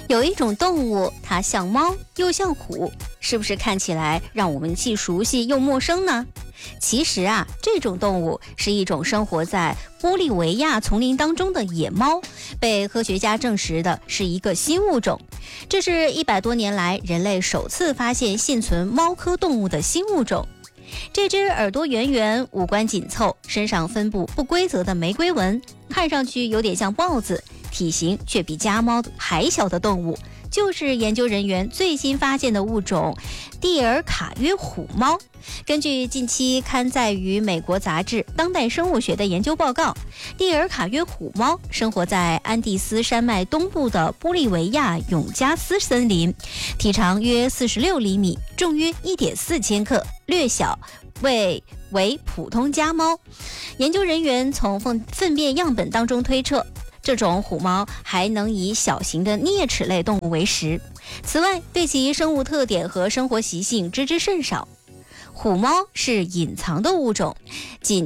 有一种动物，它像猫又像虎，是不是看起来让我们既熟悉又陌生呢？其实啊，这种动物是一种生活在玻利维亚丛林当中的野猫，被科学家证实的是一个新物种。这是100多年来人类首次发现现存猫科动物的新物种。这只耳朵圆圆、五官紧凑、身上分布不规则的玫瑰纹，看上去有点像豹子，体型却比家猫还小的动物，就是研究人员最新发现的物种蒂尔卡约虎猫。根据近期刊载于美国杂志《当代生物学》的研究报告，蒂尔卡约虎猫生活在安第斯山脉东部的玻利维亚永加斯森林，体长约46厘米，重约1.4千克，略小，为普通家猫。研究人员从粪便样本当中推测，这种虎猫还能以小型的啮齿类动物为食。此外，对其生物特点和生活习性知之甚少。虎猫是隐藏的物种，仅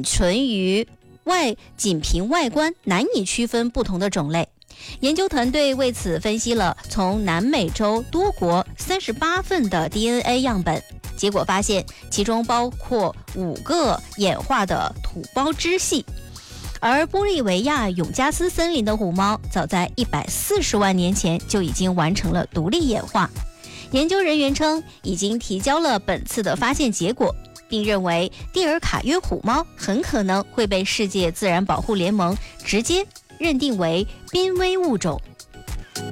凭外观难以区分不同的种类。研究团队为此分析了从南美洲多国38份的 DNA 样本，结果发现其中包括5个演化的土包支系。而玻利维亚永加斯森林的虎猫早在140万年前就已经完成了独立演化。研究人员称，已经提交了本次的发现结果，并认为蒂尔卡约虎猫很可能会被世界自然保护联盟直接认定为濒危物种。